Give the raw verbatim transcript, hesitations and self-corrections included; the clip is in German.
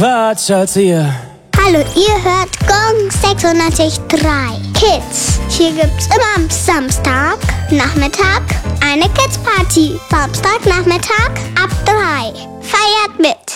Quatsch als ihr. Hallo, ihr hört Gong sechsundneunzig Komma drei Kids. Hier gibt's immer am Samstag Nachmittag eine Kids Party. Samstag Nachmittag ab drei. Feiert mit.